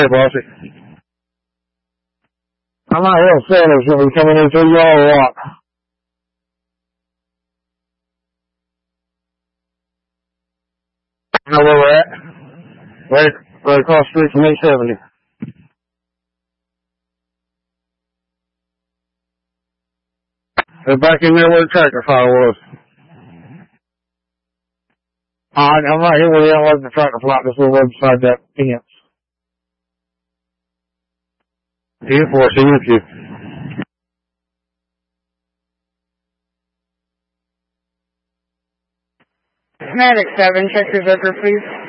Hey, bossy. I'm out here saying something coming in through y'all or what? I know where we're at. Right across the street from 870. They're back in there where the tractor fire was. I'm right here where the other the tractor fly just over beside that fence. D4, see you. Medic 7, check your record, please.